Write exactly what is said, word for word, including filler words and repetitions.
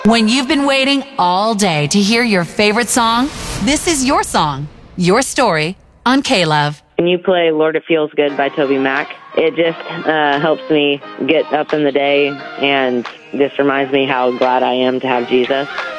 When you've been waiting all day to hear your favorite song, this is your song, your story on K-Love. When you play Lord It Feels Good by Toby Mac, it just uh, helps me get up in the day and just reminds me how glad I am to have Jesus.